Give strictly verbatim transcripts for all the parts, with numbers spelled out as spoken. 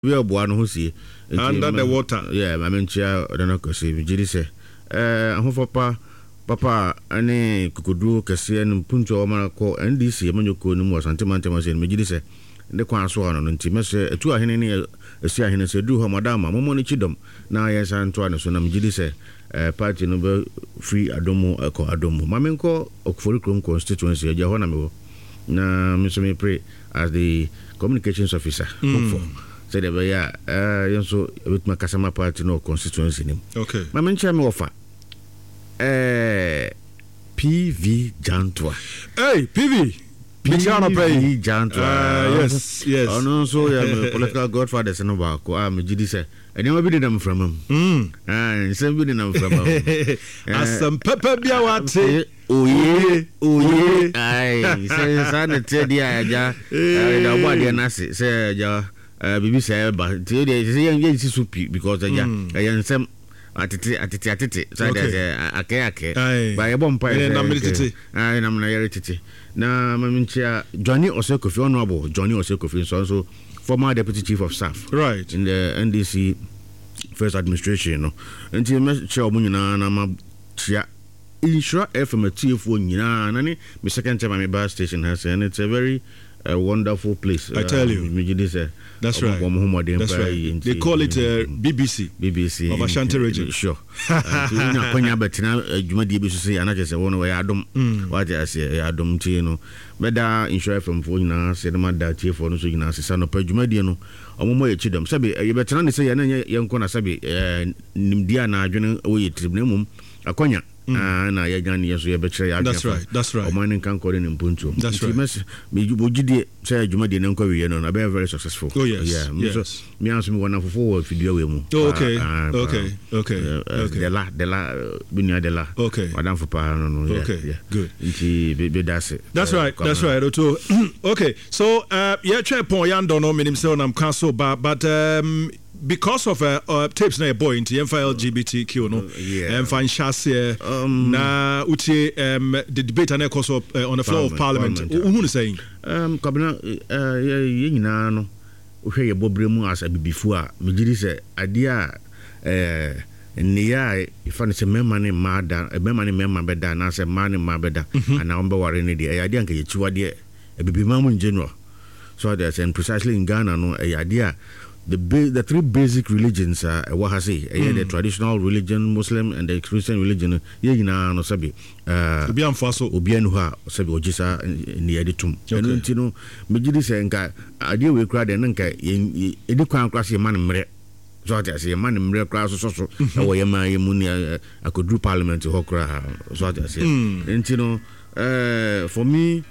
we are born who see under the water. Yeah, I mean, chair, I don't know, because if you say, uh, Papa, Papa, any Kukudu, Cassian, Punto, Marco, and this year, Manuko, no more sentimental, and Majidise, and the Quanswan, and Timese, two are henny, a Sia Henny, do her madame, Momoni Chidom, now yes, Antoine, so Namjidise, a party number free Adomo, Eco Adomo, Mamenko, Okfuricum constituency, Jahonamo. Na Mister May pray as the communications officer. Mm. Said that yeah, uh, you so with my Kasama party no constituency name. Okay. My mention me offer. Uh, P V Jantua. Hey, P V. P V Jantua. Uh, yes, yes. Oh no, so yeah, political godfather se no ba ko am gidi say. And you be them from him. Mm. Ah, same be them from him. As some pepper bia wate. Oh yeah, oh yeah. Aye, say sana te dia ja. Eh, da boa dia na se say ja. Eh, bibi say ba. Te dia say yan yan si soup because ja. Eh, yan sem atete atete atete. So dia say ake ake. Ba ye bom pa. Eh, na militete. Ah, na na yere tete. Na maminchia Johnny Osekofi honorable Johnny Osekofi so so former deputy chief of staff. Right. In the N D C first administration, you know. And you must show me na na ma chia. Insure F M T F one, you know, and my second time I'm a bar station has, and it's a very uh, wonderful place. I tell you, uh, that's right. That's right. They call it uh, B B C. B B C of Ashanti region. Sure. When you're better now, you might be able to say, and I just want to I don't what I say, I don't you know. But that insure F M phone now, said my dad here for no so you know, son of Pejumadiano, or more chidum. Sabi, you better not say, and young Kona Sabi, Nimdiana, away tribunum, a conya. Ah, na ya gani yeso ye betray ya. That's right. That's right. O man kan kore ni mpuntu. That's right. Mes me bojide say adwuma de nan kwa we no na be very successful. Oh yes. Yeah. Yes. So me answer me one for for video we mu. Oh, okay. Uh, uh, okay. Uh, okay. Uh, okay. De la de la bunya de la. Okay. Madam for pa no no. Okay. Yeah. Good. Nti be be that's it. That's uh, right. That's right. Oto. Okay. So uh yeah try pon yan don no minim say on cancel but but um because of uh, uh tapes na boy into L G B T Q no uh, yeah and find chassis um na uti um the debate and course uh, on the floor parliament, of parliament who is saying um kabina uh ye nyina no uhwe ye bobremu as abibifu a megiri se ade a eh niya ifa ne se mema ne mada mema ne mema beda na se ma ne ma beda ana ombe ware ne de ade anka ye chiwade abibimamu in general. So there's and precisely in Ghana no ade a the ba- the three basic religions are uh, what I say mm. the traditional religion, Muslim and the Christian religion ye nyina no sabi uh obi amfaso obi anu ha sabi ogisa ni editum enu ntino megidi se nka ade we kra de nka edi kwan kra se man mre so ati se man mre kra so so so e wo ye ma ye mu ni akodu parliament ho kra so ati se ntino uh for me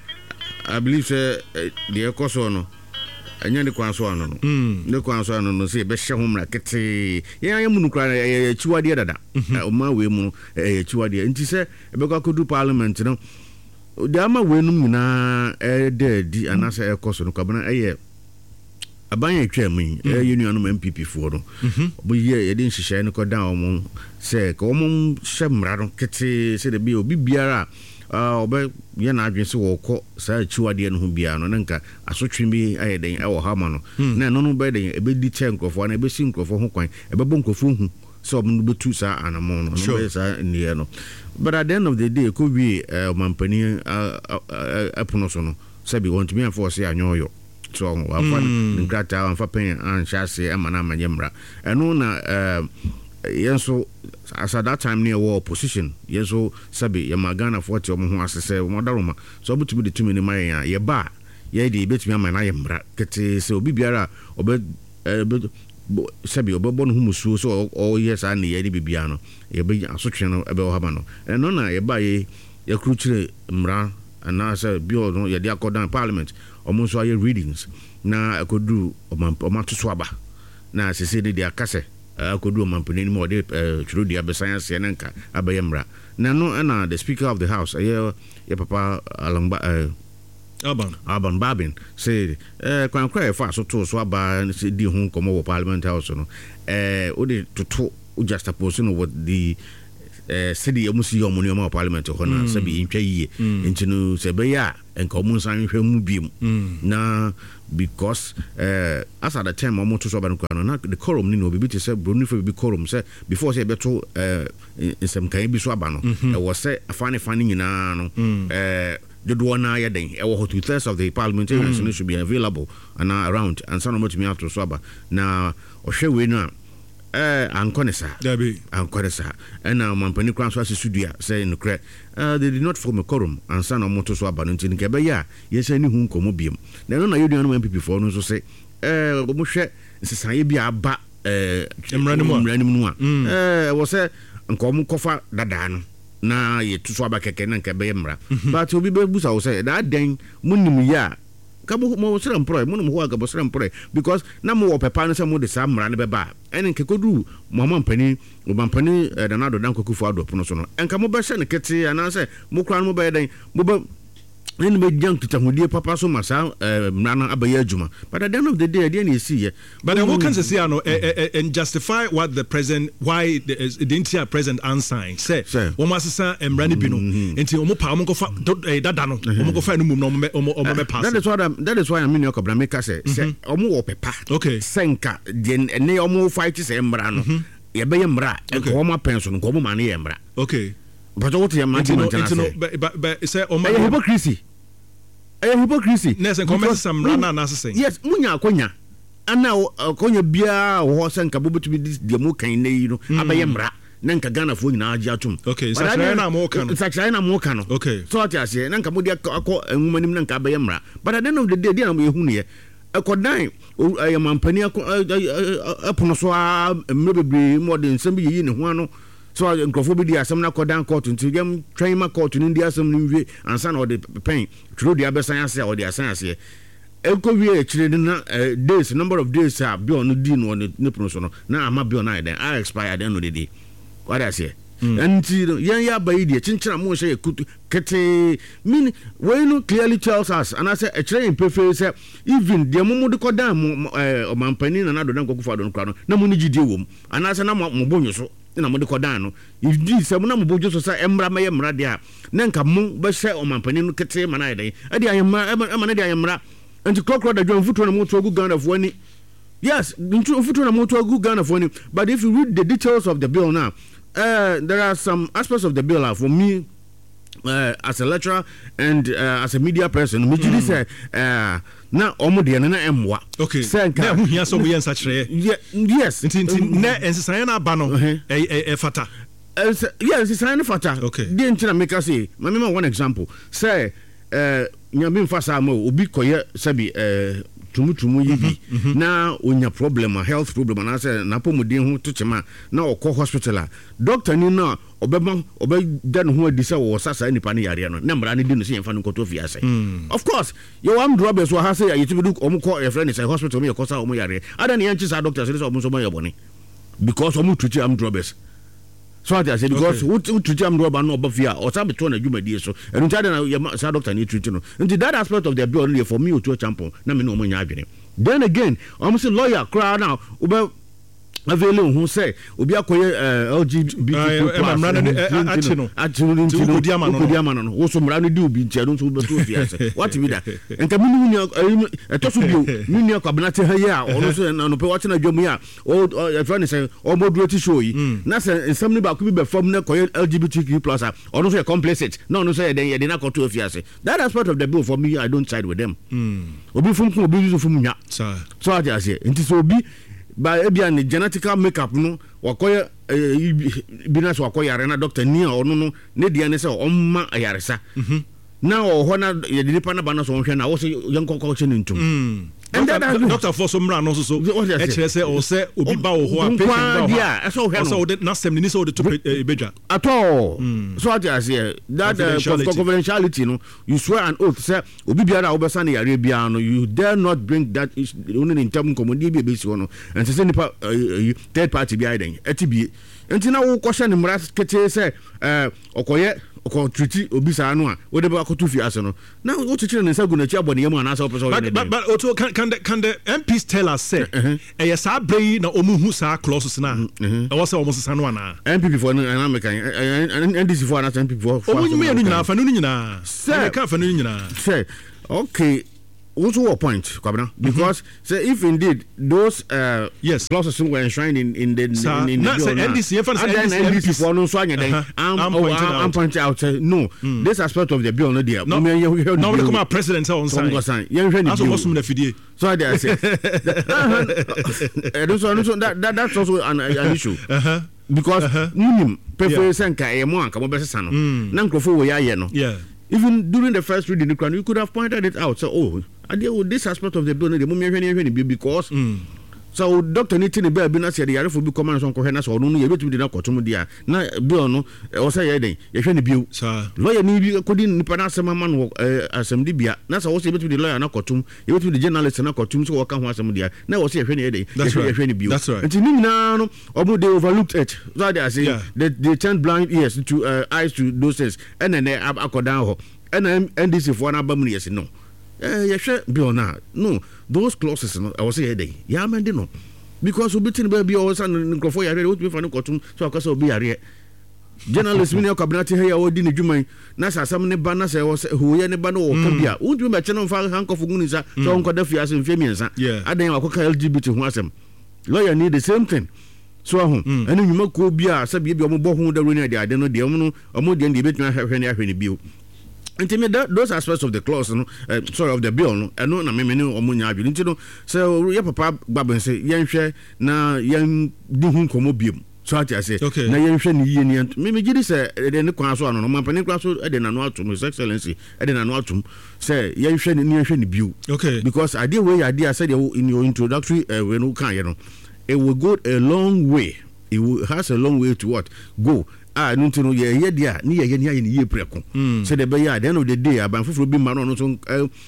I believe say uh, the ekoso no anya ne kwan so ano no ne kwan so ano no se be hye homra kete ya ya munu kra ya chiwade dada o ma we mu ya chiwade nti se e be kwa kodu parliament no de ama we num nyina e de di anasa e koso no kwabana eye abanya twa mu e union no M P P fo no bo ye ye de nhihye ne ko da o mu se ko mu hye mra no kete se de bi obi biara ah oba ye na adwen se wo kɔ sa chiwade no ho bia no nka asotwe bi ayeden e wo ha ma no na no no be den e be di che nkrofo na e be si nkrofo ho kwan e be bo nkrofo hu so no be tu sa anamo no no be sa nie no. But at the end of the day ko wi mampani apono so no sabi want me for say anyoyo so wa fa nkrata wa fa pen an chase amana amanyemra eno na yenso as at that time near war position yenso sabi ya magana forty omo ho asese modaroma so obutumi de tumi ni man ya ye ba ye de betumi amana ye mra kete se obi biara obe sabi obebo no humusuo so o yes an ye de bibia no ye be asotwe no ebe o haba no eno na ye ba ye ye kruchire mra ana say bio no ye de akodan parliament omo so aye readings na akodu omantoso aba na sese de de akase akodu mampani ni mo de churu dia besan se nanka abayemra na no na the speaker of the house ye ye papa alongba Aban Aban Babin say eh kwan kra fa so to so aba se di hu komo wo parliament house no eh o de toto o just suppose no what the eh sedi emu si yomu ni omo parliament ho na se bi ntwa yiye nti no se be ya enka omo nsan hwɛ mu biem na because uh, as at the time omo to so ba no na the quorum ni no bi te say broni for bi quorum say before say beto uh, nsem kan bi so aba no e wo say afane fane nyina no eh dodo na ya den e wo two thirds of the parliamentarians mm. should be available and around and some of me out to so aba na ohwe we no eh ankonesa dabi ankonesa na mampani kwan so asesudua say no kre uh, they did not form a quorum and some of moto so aba no tin ke be ya yes ani hu nkomo biem na no na yedu no M P P for no so say eh mo hwe nsesan bi aba eh emranimu emranimu a eh wo say nkomo kofa dada no na ye tuso aba keke na nke be mra but obi be busa wo say that den munim ya ka mo sere employ munim ho aga bo sere employ because na mo opepa no say mo de sa mra ne be ba en nke kodu mo mampani mo mampani da na do dan kokufu ado pono so no enka mo be hye ne kete ana say mo kura no mo be den mo be en be jam tutahudie papa so masa mra na abaye adwuma but at the end of the day dey na esi ye but the what can say no and justify what the president why the, the entire president unsigned say wo masesa emra ne bi no enti omo pa omo kofa dada no omo kofa no mum no omo omo me pass that is what I'm, that is why I mean Yakobra make say say omo wo pepa okay senka de ne omo fight say emra no ye be emra e ko omo penso no ko omo ma ne emra okay but what you man no but but say omo hypocrisy eh hypocrisy nese comment some rana na say yes munya akonya ana akonya bia wo senka bobetu bi de mu kan ne yi no abaye mra na nka Ghana fo nyina agi atum okay so try na mo kan so try na mo kan no okay so ati ase na nka mo de akọ enwumanim na nka abaye mra but at the end of the day dia na mo ehunu ye ekodan eh mampani apono so a mrebebre mo de nsem bi yi ne ho ano so nkrofo bi di asem na kodan court nti gem train ma court ni di asem ni wie ansa na o de pen tro di abesan ase o de asan ase e ko wie chire na days number of days a bi on di no ne pro so no na ama bi on na den I expire den no de di what I say nti yan ya bayi di chinchira mo hye kutu kete mean we no clearly tells us and I say e chire in prefer say even the mo de kodan mo o mampani na na do dan kokufa do no kra no na mo ni gidie wom and I say na mo bonyo so na mo de kodan no if this say mo na mo bojo so say emra ma ye mra de a na nka mo be hye o mampani no kete ma na ye den e de ayemra e ma na de ayemra nti krokro da dwan futu na mo to gu Ghana fo ani yes ntu futu na mo to gu Ghana fo ani but if you read the details of the bill now uh there are some aspects of the bill uh, for me uh, as a lecturer and uh, as a media person me mm. say uh na omo de na emwa okay na hu hia so mo yen sa kire yes nti nti na ensesan na ba no e e fata yes ensesan na fata okay dey ntina make us say me me one example say uh nyame mfa sa ma obi koye sabi uh tumutumu yibi na onya problem a health problem na say na pomodin ho to chema na okọ hospital a doctor ni na obeba obeda no ho adi say wo sasa nipa ne yare no na mra ne di no say emfa no koto fia say of course you am drop so ha say you to do omo call your friend say hospital me you kosa omo yare ada ne yanchi sa doctor say omo so ma yobone because omo treat am droppers so I say because what treat am drop no obafia or say beto na dwumadi so enu tade na sa doctor ni treat no into that aspect of the bill for me to champion na me no omo nya adwene then again almost a lawyer crowd now ube available who say obi akoye L G B T plus achino achino ntino diama no wo so mra no di obi ntia no so beto fia say what be that enka me nu nya etoso bio me nu kwabnate ha ya ono so no pe watch na dwamu ya o e friend say o moduro ti show yi na say nsam ni ba ku bi be fam na koye L G B T plus ono so e complicit na ono so e den ye den akoto fia say that aspect of the bill for me I don't side with them obi fum ku obi fum nya so I say nti so obi ba ebia ne genetical makeup no wakoye binas wakoye arena doctor ni ono no ne dia ne se omma ayaresa na o ho na ye de nipa na ba na so hwe na wo se yankoko che nintum and doctor for some ran also so e chere say o say obi ba wo ho a patient ba ho so hwe no so na sem ni so de to beja at all so what I say that confidentiality no you swear an oath say obi biara obesa na yare bia no you dare not bring that only in term commodity be be so no and say nipa third party bia den etibie enti na wo kwhye ne mra kete say eh okoye oko treaty obi sa no a wo de ba ko to fi ase no na wo chichire ne nsa gu na chi abone yam ana sa opese wo but but but can can the can the M Ps tell us say eh sa brei na omu hu sa clauses na e was say omu sesa no ana M P P for na American N D C for na M P P for omu me no nyina fa no nyina say ka fa no nyina say okay also a point Kwabena, because mm-hmm. say if indeed those uh, yes clauses were enshrined in in the Sa, in, in the bill N D C and then N D C for no so again I'm I'm pointing out uh, no mm. this aspect of the bill no there no no we come our president on sign as almost na fidie so I say that that that's also an, an issue uh-huh. because munim prefer senka e mo anka mo besesa no na nkrofo wo ya ye no yeah even during the first reading, you could have pointed it out. So, oh, I deal with this aspect of the bill, the because mm. so Doctor Nitin the Bill said the other for become on Cohenas or no, you did not go to Mudia. Now, Bill, no, or say, you can be lawyer, maybe couldn't Panasama man as some Libya. That's also able to the lawyer, not Cotum, you went to the journalist and not Cotum, so come once a Mudia. Now, was here any day. That's right. That's right. And now, or they overlooked it. So I say, yeah. they, they turned blind ears to uh, eyes to those things, and then they have a down. And then N D C for an album, yes, no. Eh, yeah, sure, Bill, now, no, those clauses, I was say, day, yeah, man, no, because we between baby or son and Crawford, I would be for no cotton, so I can be a journalist, many cabinet here, or didn't you mind? Nasa, some banners, I was who any banner or Cambia, won't you mention on fire, Hank of Gunisa, so on Codafias and Femians, yeah, I think I'll cook L G B T was them. Lawyer need the same thing. So, and then you might go be a subby or more who the winner, I don't know the Omo, or more than the bit I have any bill. And to me, that, those aspects of the clause, no, uh, sorry, of the bill, no, I know, I mean, no, or Munya, you know, so, yeah, Papa, Baba, say, young share, now, young, Dihun Comobium. So I say, okay, now, young share, yen, maybe you say, then the class one, no, my penny class, I didn't know to His Excellency, I didn't know to say, young share, young share, view. Okay, because I did way idea, I said in your introductory, uh, when you can, you know, it will go a long way. It will, has a long way to what? Go. Ah, no to know ye ye dia ni ye ye ni ye preko so the be at the end of the day aban foforo bi ma no so um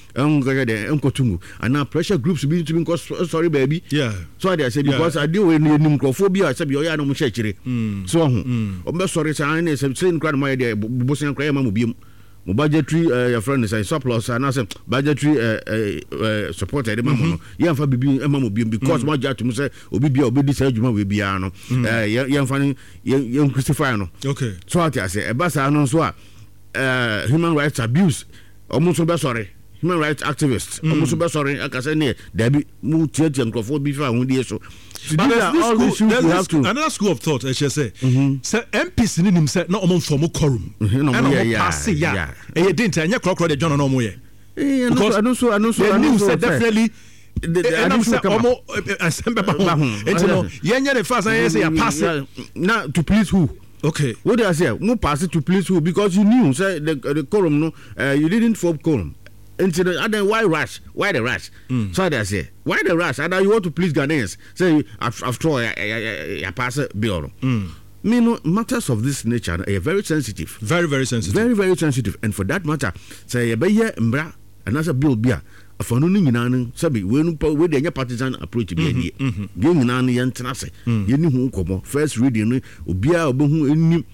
go dey enkotungu and now pressure groups be to because sorry baby yeah so I say because I deal with ni microphobia say be o ya no mo chekire so ho o be sorry say na say say nkra mo ye dey bosan nkra ma mo bi mo budgetary uh, your friend say surplus and I say budgetary uh, uh, uh, support e dey ma mo no ye mfa bibi e ma mo bi because mo ja to say obi bia obi di say adwuma we bia no eh ye mfa ye crucify no okay so I say e ba sa no so a uh, human rights abuse omo so be sorry human rights activists omo so be sorry aka say ne da bi mu tietie nkrofo bi fa ho die so. But there's, this school, there's this school, another school of thought, I should say. Mm-hmm. So M Ps in him said, "No, I'm from a quorum." And I'm passing, yeah. And you didn't. And you crock the John no more. Because I know so. I know so. The news said definitely. And I'm saying, "Omo, assemble back." And you know, you ain't the first. I say, "I pass it." Now to please who? Okay. What do I say? No pass it to please who? Because you knew, say the the quorum. No, uh, you didn't form quorum. And then why rush? Why the rush? Mm. So I say, why the rush? And you want to please Ghanaians? Say, after all, I pass a bill. Mm. Me know matters of this nature are very sensitive. Very, very sensitive. Very, very sensitive. And for that matter, say, be here, mbra, another bill beer. For no ninano, sabi, when we the partisan approach be idea. Going on the antennas, you knew who come first reading, Ubia, Obu,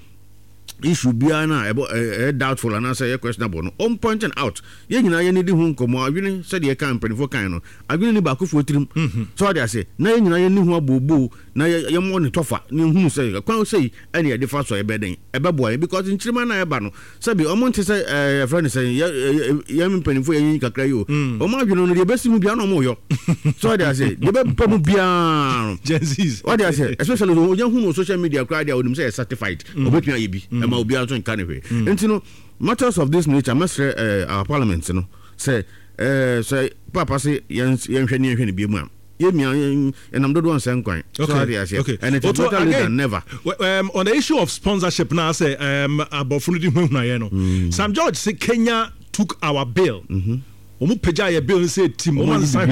issue biana about uh, doubtful and answer your questionable no on pointing out ye nyina ye need hu nkomo adwene said ye kan penifo kan no adwene ni ba kofo tirim so they say na ye nyina ye ni hu abobo na ye mo ne tofa ni hu say kwan say ene ye defa so ye beden e be boy because nchirima na ye ba no sabi omo nte say eh friend say ye ye penifo ye yin kakra yo omo adwene no ye besimu bia no mo yo so they say ye be pamu bia Gen-Z's what they say especially when you hu no social media crowd they would say certified obetwa ye bi ma obi aso nka ne hwe enti no matters of this nature must uh, our parliament no say uh, say papa say yen hwe ne hwe ne bi mu am ye mi enam dodo on sen kwan so I say okay and it's better than never um, on the issue of sponsorship now say um abofunu hu na ye no Sam George say Kenya took our bill mm-hmm. Omo peja ye bill say team omo sign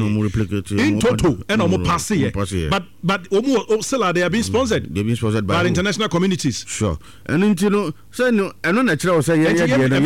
in total and omo pass here but but omo still they are being sponsored they being sponsored by, by international communities sure and you know So no, I know natural say yeah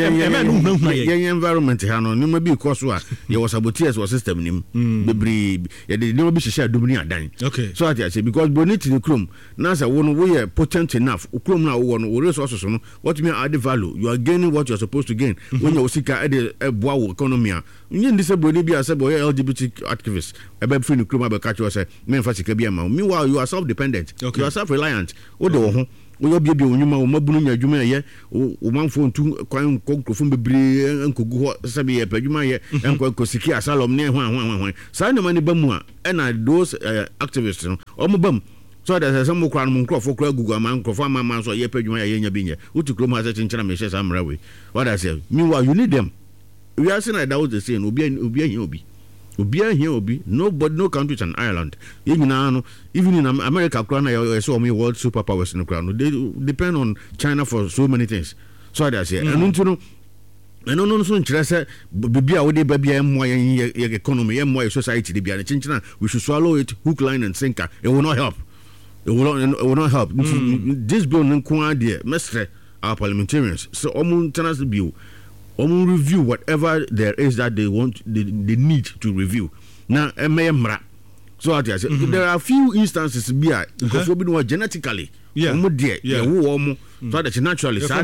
yeah yeah environment ha no no be cause so you was sabotage was system nim bebre yeah the no be share dumuni adan. Okay. So I say because bonnet in the chrome now say one we potent enough chrome now one resources no what mean add value you are gaining what you are supposed to gain when you sika add a boa economy you this body be as boy L G B T activists e be free no chrome be catch you say me fa sika bia ma meanwhile you are self dependent you are self reliant o de wo ho wo yo bia onyuma wo mabunu nya adwuma ye wo manfo ntu kwan konkrofo bebre enkogu ho sabe ye padwuma ye enko kosiki asalom ne ho ho ho sa ne mani bamu a na those uh, activists no o mo bam so that some mo kwan mo nkrofo kra gugu ama nkrofo ama man so ye padwuma ye nya binye utu krom ha se chinchina me she sa mra we what I say meanwhile you need them we are saying that was the saying obi obi here obi obi here obi nobody no country is an island even no even in America crown I saw me world superpowers in the crown they depend on China for so many things so I say and you know and no so nkyerese bibia wo de babia emmo ye economy emmo ye society de bia na chinchina we should swallow it hook line and sinker it will not help it will not, it will not help mm. This bill nko ade mestre our parliamentarians so omun tenants bill omun review whatever there is that they want they, they need to review now emra so I say mm-hmm. There are a few instances bia because we know genetically yeah omu de yeah wo omu so that naturally yeah,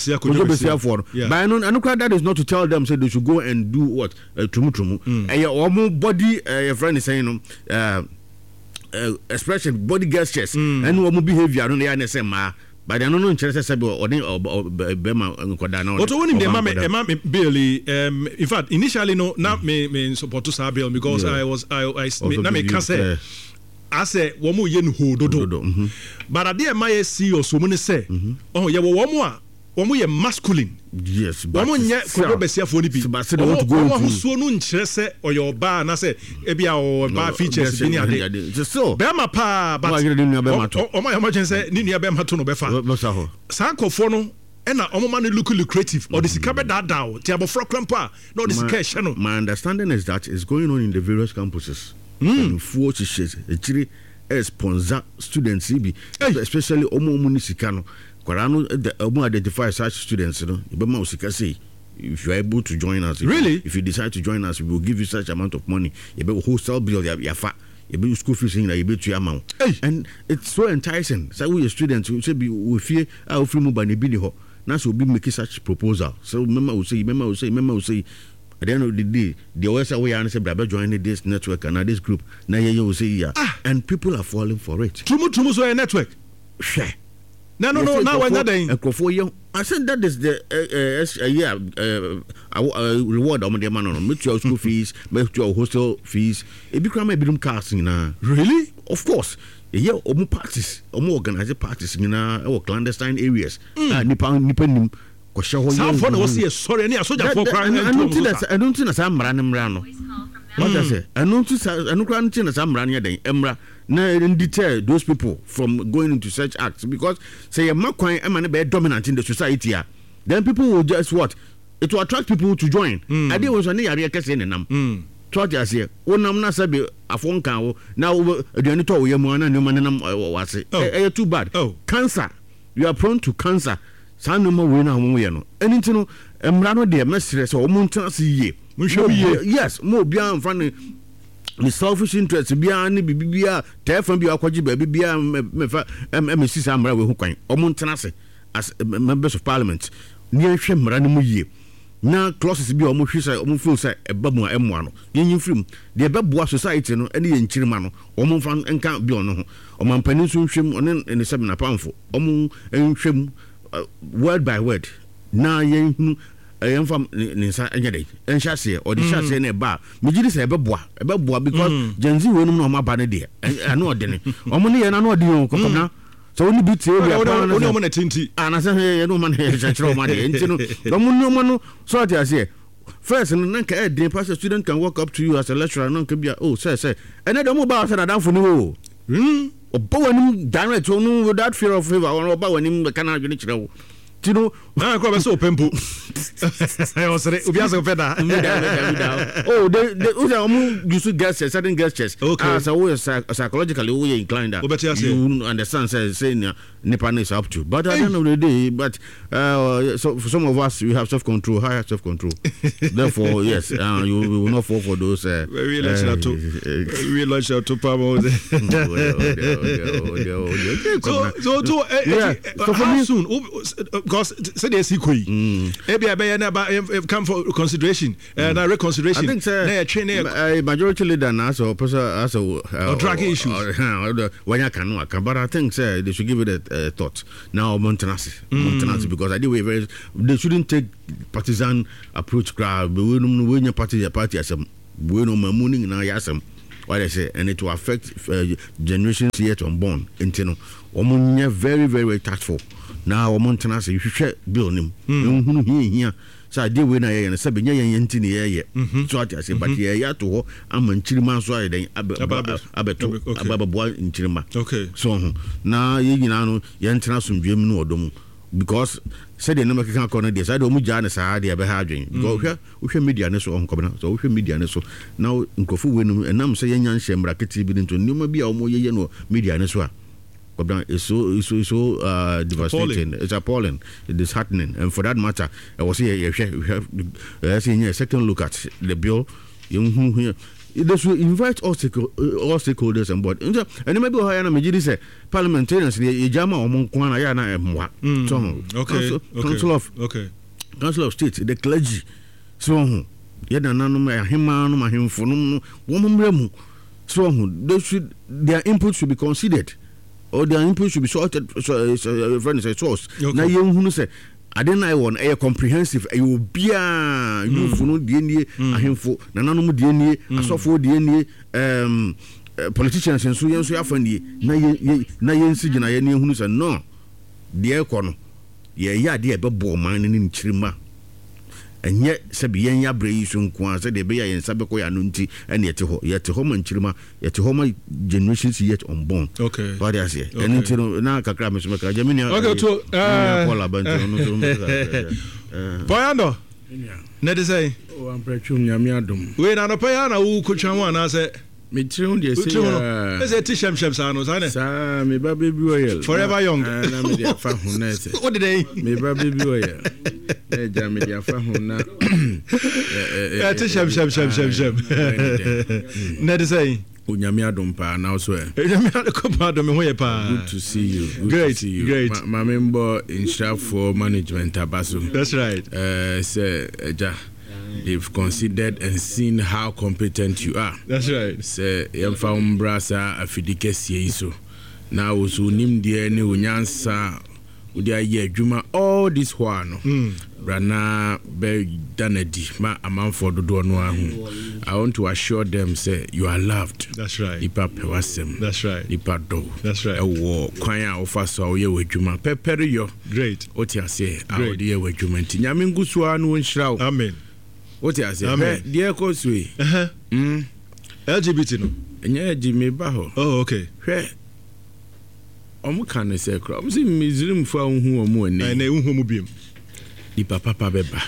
for yeah. But I know that is not to tell them say they should go and do what tumu tumu and your omu body your friend is saying uh, uh, expression body gestures mm. And omu behavior no na say ma but I don't know interest say or bema nkoda na what when the mama e mama Billy um in fact initially no na me me support to sa bill because yeah. I was I I na me can say I say wo mo ye no hododo but ade e ma ye see o so mo ne say oh ye wo mo a wo mo ye masculine yes but wo mo nye ko besiafo ni bi wo so no nkyere say oyo ba na say e bia o ba features bi ni ade so be ma pa but o ma ma chen say ni ni be ma to no be fa san kofo no and omo man look lucrative or the sika be that down ti abofro krampa no the sika she no. My understanding is that it's going on in the various campuses mm. Four churches actually sponsor students be especially omo omo ni sika no Korano omo identify such students no be ma sika say if you are able to join us if, really if you decide to join us we will give you such amount of money you be hostel bill ya fa you be school fees in you be to amount and it's so enticing so we students we say be we fear our free mobile ni bi ni ho na so be make such proposal so remember we say remember we say remember we say at the end of the day the always say we are say brother join this network and this group na you will say yeah ah. And people are falling for it tumu tumu so a network share no no no now when that then I said that is the uh, uh, uh, yeah uh, uh, reward on the man no make your school fees make your hostel fees e bi kra ma bi dum cars na really of course yeah omo parties omo organize parties na e clandestine areas ah nipa nipa nim ko hye ho some for no see sorry ni asoja for kra I don't think that I don't think that am ran mra no what I say I don't think I don't think that am ran den emra na deter those people from going into such acts because say ma kwan am na be dominant in the society ah then people will just what it will attract people to join I dey was na yare kese ne nam to just say wonam na sabe afonkan wo na aduane to wo yemu na ne man nam wase eh too bad cancer you are prone to cancer san no ma we na ho ye no enti no emra no de mesere so o mo ntana se yie yes mo bia am fan the selfish interest bia ne bibia tefan bia akwaji ba bibia me fa M C Samra we hu kwan o mo ntana se as members of parliament ni ahwe mra ne mu yie na clauses bi o mo hwe sai o mo feel sai eba mu emu ano yin film de eba boa society no ene ye nchirima no o mo fa nka bi ono ho o man panin so hwem one ne se na pamfo o mo hwem word by word na yen hu yen fam ne sa enya dey en hwase o de hwase na eba me gidi se eba boa eba boa because Gen Z we no no ma ba ne de ano ode ne o mo ne ye na no ode yo kokona so oni bi tie we apa oni o mo na tinti ana se ye no man he chachiro ma de enti no do mo no mo no so ati ase first no na ka e dey pass student can walk up to you as a lecturer no ka bia oh say say ene do mo ba say na dan fo ni ho hmm oba wanim direct no without fear of favor or oba wanim kana adwene kire wo you know na ko be so pempo I say obi aso peda oh they they um use gestures certain gestures as a way psychologically we inclined that you understand say say nipa is up to but at the end of the day but uh, so for some of us we have self control higher self control therefore yes uh, you, you will not fall for those uh, we launch out to we launch out to Pamo so so to yeah so for me soon because say they see koi e bia be na come for consideration and uh, reconciliation I think say uh, majority leader now so person as a uh, drag issues when you can but I think say they should give it a uh, thought now maintenance maintenance because I do very they shouldn't take partisan approach crowd but when when your party your party as we no mamuning na yasem what I say and it will affect uh, generations yet unborn into no omunye very very tactful now o maintenance you hwehwe bill nim ehunu hia hia so dey we na ye na sabe nya yen enti ne ye so at say but ye ya to ho amanchirima so aye den abeto abababo nchirima okay so na ye nyina no ye ntena somdwem no odom because said the number can corner this I don't mu jana sa dey be ha adwen go hwe hwe media ne so onkobna so hwe media ne so now nkofu we no enam say ye nya nhemra keti bi nto nima bi a omo ye ye no media ne so a it's so it's so, it's so uh, devastating. Appalling. It's appalling. It is disheartening. And for that matter, I was here. We have a second look at the bill. They should invite all, stakeholders, all stakeholders on board. And maybe I am a say parliamentarians. The Jama or Monkwana Yana and so okay. Council of okay. Council of State, the clergy. So yet another him man, him for no woman. So they should their input should be considered. Or their input should be sorted so, so, friend is a source. Now you who say I didn't I want a comprehensive a will be you for no D N A a him for nanomu D N A a so for D N A um politicians and so so afandi na ye na ye nsi na ye ne hunu say no de ekono ye ya de be bo man ni nchirima enye se be yen ya bre yi so nko say de be ya yen sabe ko ya no nti ene yete ho yete ho man nchirima yete ho ma generations yet unborn okay what I say ene nti no na kakra me so me ka jamini okay to eh Paula bantu no so Poyando na de say o ampretwum nyame adom we na no paya wo kotwa na say me trim de say eh say tishem shem sa no sa ne sa me ba baby oil forever young na me de afa ho na say what dey me ba baby oil e ja me de afa ho na eh tishem shem shem shem shem na de say Unyami adom pa now so Unyami adom me ho ye pa good to see you good great to see you great my member in staff for management abaso that's right uh say eja they've considered and seen how competent you are that's right say yemfa umbrasa afidike sie so now so nim de ne onyansa udi aye adwuma all this while no brana be danadi ma amanfo dodo no ahu I want to assure them say you are loved that's right ipa pewasem that's right ipa do that's right ewo kwan a ofa so ye wadwuma pepere yo great oti ase a odi ye wadwuma nti nyame ngusuwa no nhyirawo amen oti ase he de ko sui eh mm L G B T no enye ji me ba ho oh okay hwe omu kan se kro omu si Muslim fa hu omu ani na hu omu biem ni papa papa beba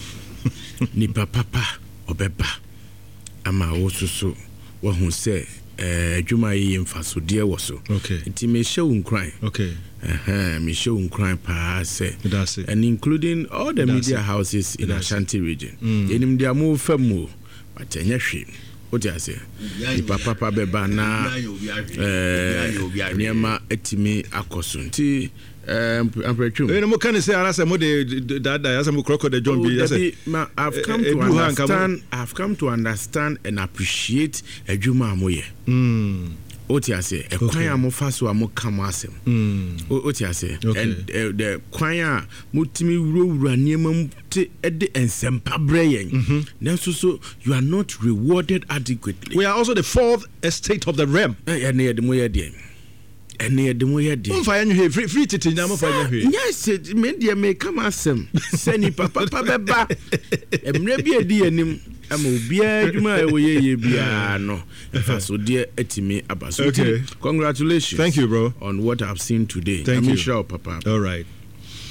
ni papa papa obeba ama wo susu wo hu se eh adwuma yi mfaso de wo so okay nti me hye unkran okay eh me hye unkran pa se that's it and including all the media it. houses in that's Ashanti region enim dia mo famu but enye hwe what you say ni papa papa beba na eh niema etimi akoso nti um ampretwum eh no can say ara say mo de that that say mo crocodile John B say I've come to understand I've come to understand and appreciate adwuma amoye mm what you say e kwan amofa so amo kam asem mm what you say and the kwan mutimi wurawura niema te ede ensempa breyen nanso so you are not rewarded adequately. We are also the fourth estate of the realm eh na yede mo yede ene de mo yede mo fa yanhwe free free titi na mo fa yanhwe yes me de me come asem sani papa papa beba emre bi edi anim ama obia adwuma e wo ye bia no fa so de etimi abaso. Okay, congratulations, thank you bro on what I've seen today. Thank I'm you sure papa. All right.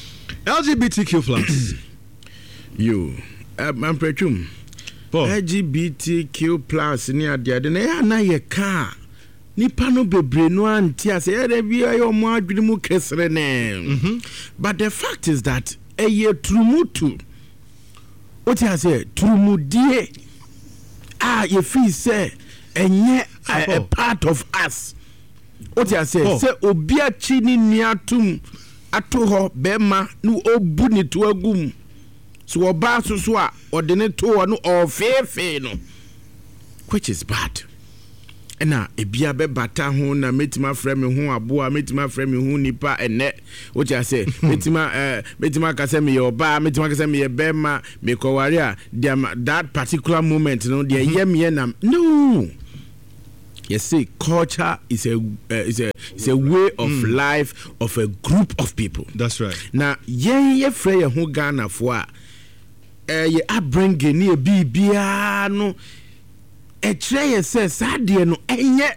L G B T Q plus. You, I'm pretty. L G B T Q plus ni adia de na ya na ye ka. Nipa no bebre no anti ase e de bia yo mo adwene mu kesre ne. But the fact is that e ye trumutu. What you say? Trumudie. Ah, you feel say enye a, a part of us. What you say? Oh. Say obia chi ni niatum ato ho bema no obu ni to agum. So oba so so a odene to no ofefe no. Which is bad. Na ebia be bata ho na metima frɛ me ho aboa metima frɛ me ho nipa ene what you say metima eh metima ka say me oba metima ka say me bema me koware a that particular moment no de yem ye na no. You see, culture is a uh, is a is a way of mm. life of a group of people. That's right. Now ye ye frɛ ye ho Ghana fo a eh ye abringe ni e bibia no e kire ye se sade no enye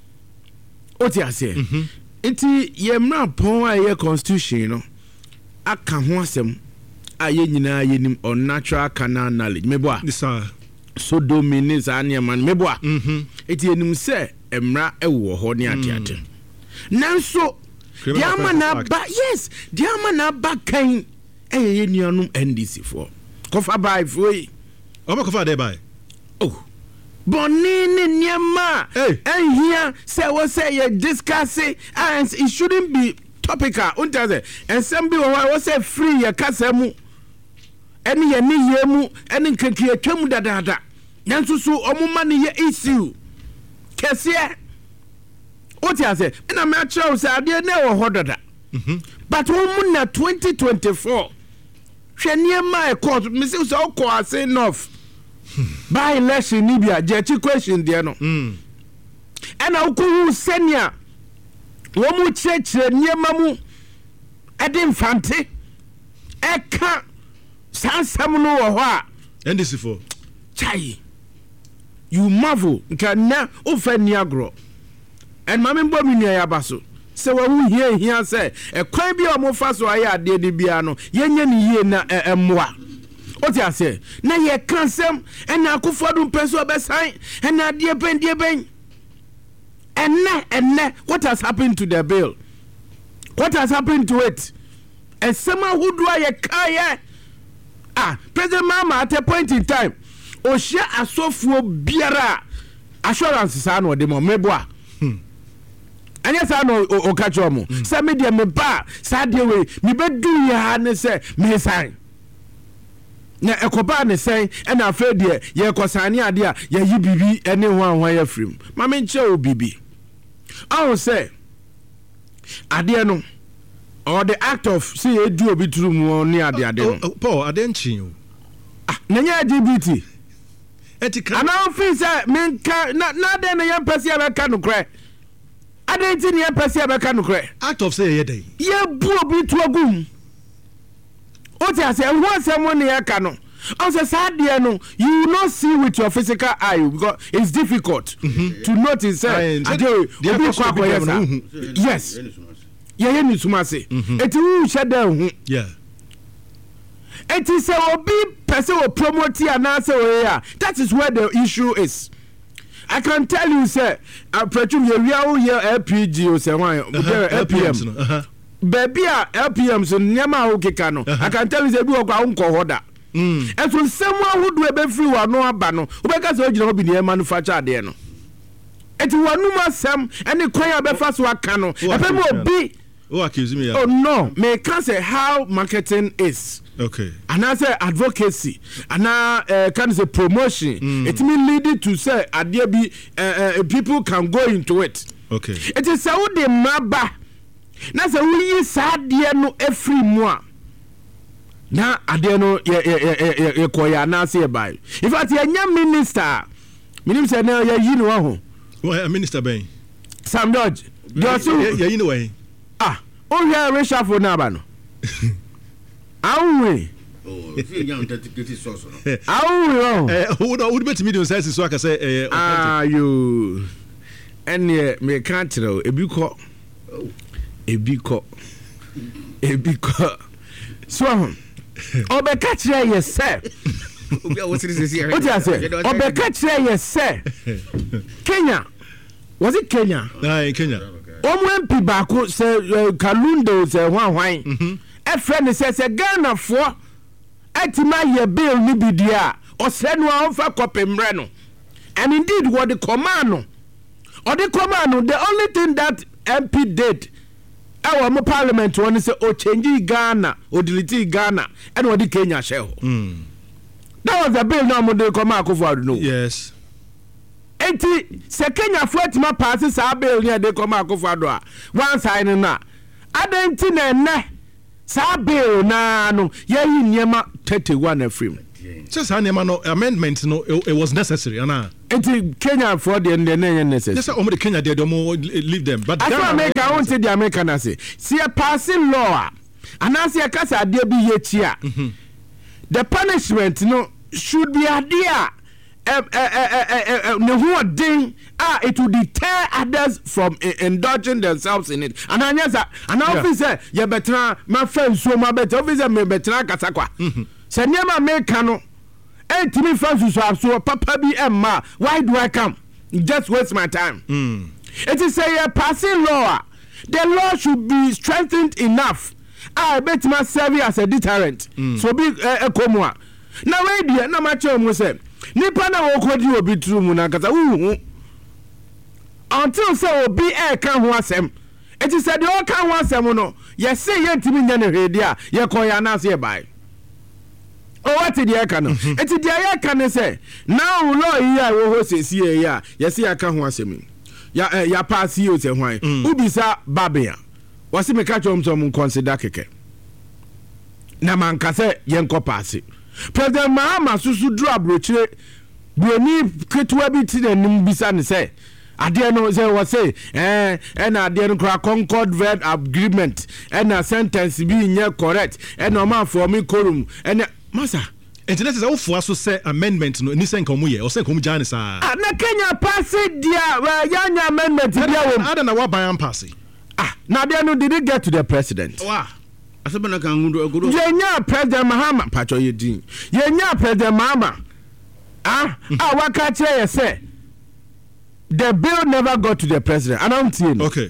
oti ase enti ye mra pon a ye constitution no aka ho asem a ye nyina ye nim on natural canal knowledge mebo a this are so dominate ania man mebo a enti enim se emra ewo ho ne atiate nanso diama na ba yes diama na ba kan eh ye nuanum N D C for kofa bai foi oba kofa dey bai oh bonini niema and here say what say you discuss it and it shouldn't be topical unta and some be what say free ya kasemu any ye ni ye mu any nkanki atwam dadada nanso so omuma ne ye issue kese what you say na me acho say ade na wo hodada but omu na twenty twenty-four hwe niema e court me say so ko ase enough by election Libya jechi question there no mm and na ukuru senior wo mu chechire niema mu edin fante eka sansam no wo ho a N D C for chai you marvel nka na ofa ni agro and mame mbo mi nia yabaso se wa hu hie hia se e kwan bi o mo fa so aye ade de bia no yenye ni yie na emmoa oti ase na ye kansem and akufodum peso obesan and ade ben de ben and na and na what has happened to the bill? What has happened to it? And someone who do I kaya ah President Mama at a point in time o share asofo biara assurance sa no de mo meboa and yes I know o catch omo say me de me ba sa de we me bedu ya ne say me sign na ekoba ne say and afa de ye kosane ade a ye yi bibi ene ho anwa ya frim ma me nche o bibi I say ade no or the act of see e du obi turu mu ni ade ade no Paul ade nchi o ah na nya L G B T etika ana ofin say me nka na na de na yan pese abeka no kre ade nti ne yan pese abeka no kre act of say ye dey ye bu obi tu agum o ti ase ho asem ne ya ka no on say sad there no you will not see with your physical eye because it's difficult mm-hmm. to notice say ade obi kwa kwa yes yes ye ye ni suma say eti wu sheda hu yeah eti say obi person will promote and answer here that is where the issue is. I can tell you say I presume you real here L P G o say one L P M baby L P M so nyama ho keka no I can tell you say bi wo kwa unko hoda mm and so someone who do e be free wa no aba no obeka say ogina obi ne manufacture de no eti wanu masem ene kwan abefa so aka no e be mo obi oh accuse me oh no me can say how marketing is okay and I say advocacy and now uh, can say promotion mm. it mean leading to say adie bi uh, uh, people can go into it okay it is how the maba na say we sadie no every moa na adie no ye ye ye koya na say by in fact ye nya minister minim say na ye yi no ho well minister ben Sam George Josu ye yi no way ah o here reshuffle na ba no awe oh if you young dedicated source no awe eh who do would bet medium size so aka say eh ah you ene me kan tro ebi ko ebi ko ebi ko so obeka kire ye se what you say obeka kire ye se Kenya was it Kenya ah Kenya omo M P baako se Kalundo se hwan hwan e friend se se Ghana fo atima ye bill ni bidia o se no anfa kopemre no and indeed what the command no or the command no the only thing that M P did our mo parliament one say o change Ghana o delete Ghana and what the Kenya share mm. That was the bill no mo dey come akofo no yes enti se Kenya flight ma pass sa bill ne dey come akofo do a one sign na adenti na ne sa bill na no ye yi niema thirty-one afrim just an no amendment no it, it was necessary ana enti Kenya for the ne ne necessary yes omo the Kenya dey omo leave them but Ghana America won say the American na say see a passing law ana say kasa ade bi ye chia the punishment no should be adhere eh eh ne who din ah it will deter others from uh, indulging themselves in it and anyasa and officer ye betra ma fansuo ma betra officer me betra kasakwa se niam America no entimi fansuo so papa bi emma why do I come just waste my time mm. It is a passing law the law should be strengthened enough I bet my serve as a deterrent mm. so be a komwa na we dia na ma che mu se nipa na wo kodi obi tru mu na kasa wu until say obi e kan ho asem it is said the all kan ho asem no ye say ye ntimi nya ne hwede a ye ko ya na se bai o what the e kan no it the e kan say now law here wo ho se sie here ye say ya kan ho asem ya ya pass you say hwan ubisa babia wasi me ka chom chom consider keke na man ka say ye nko pass President Mahama susu dru abrochire broni ketewa bi ti na nim bisa ne say ade no say we say eh and ade no kra concord vet agreement and a sentence bi nye correct and o man for me quorum and masa internet is awfo aso say amendment no ni say nkomo ye o say nkomo jane sa na Kenya pass dia ya nya amendment dia wo ada na wa ban pass ah na ade no did it get to the president wow asabana kan ngudo agudo yenya President Mahama pacho yedin yenya President Mahama ah ah waka che say the bill never got to the president and I'm telling okay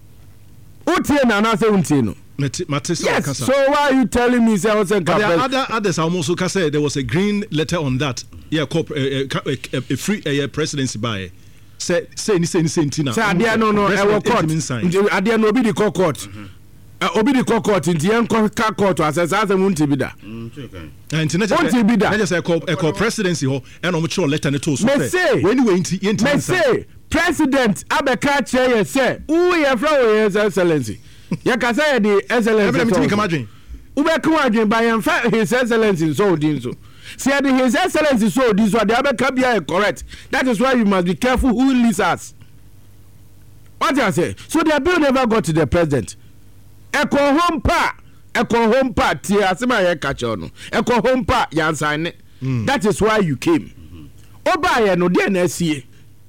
utie na na say untie no yes so why are you telling me say I was a other others almost say there was a green letter on that yeah a, a, a free a presidency by say say ni say ni say ntina say ade no no e wo court ade no obi di court obi di court nti en ka court asese asem unti bi da nti na just bi da na just e call presidency ho en o mo chiro letter ne to so say when we nti nti me say president abeka che ye say who ye from his excellency ye ka say the excellency e be me come adwen ube ku adwen by en fa his excellency so odin so say the his excellency so odin so the abeka bia correct that is why you must be careful who listens what I say so the bill never got to the president Eko home pa, eko home pa, ti asema ye kacho no. Eko home pa, yan sign it. That is why you came. Oba ye no de na esie.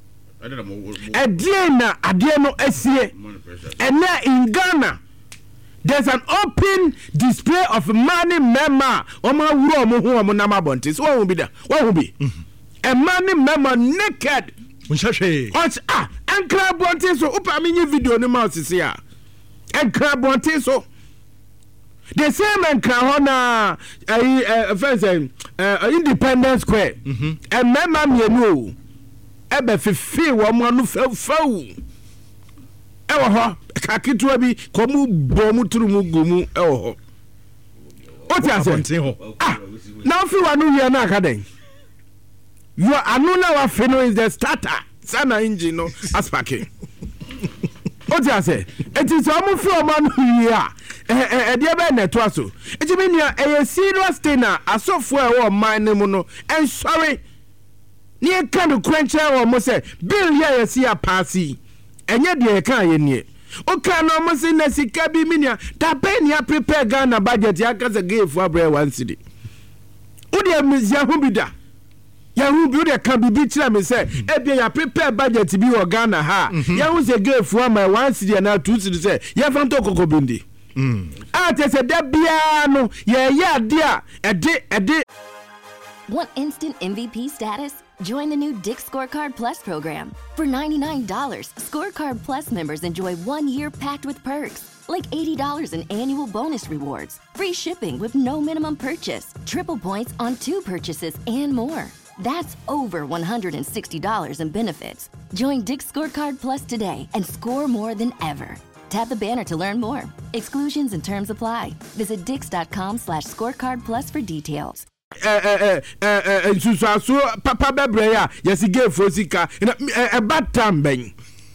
Edie na adie no esie. And now in Ghana, there's an open display of money mema. Oma wuro omo hu omo na mabonte. So what will be there? What will be? A money mema naked. Unshashe. Ah, ankra bonte so upa minyi video ni ma osisi a. And crabonte so the same and crahona a first uh Independence Square and mema mienu ebe fifi wo mo no fafu e wo ho kakitwa bi komu bomu turumu gumu e wo ho o ti ase ah na fi wa no wi na aka den you anu na wa fi no is the starter sana engine no aspake o ti ase eti so mo fi o ma no wi a eh eh de be na to aso eti me nia e serious thing na asofo e wo man ne mu no en sorry ni e kan do kwenche wo mo se bill ya ye si a passi enye de e kan ye nie o kan no mo se na sika bi me nia da be nia prepare Ghana budget ya ka se give abre one city o de mizia hu bi da ya hu bi o de kan bi bi kira me se e bi ya prepare budget bi o Ghana ha ya hu se give for my one city na two city se ya fanto kokobindi a te sɛ da biara no yɛyɛ ade a ɛde ɛde. Want instant M V P status? Join the new Dick's Scorecard Plus program. For ninety-nine dollars, Scorecard Plus members enjoy one year packed with perks, like eighty dollars in annual bonus rewards, free shipping with no minimum purchase, triple points on two purchases, and more. That's over one hundred sixty dollars in benefits. Join Dick's Scorecard Plus today and score more than ever. Tap the banner to learn more. Exclusions and terms apply. Visit dix.com slash scorecard plus for details. nsusuaso papa bebre ya yesi gefo sika eba tambɛn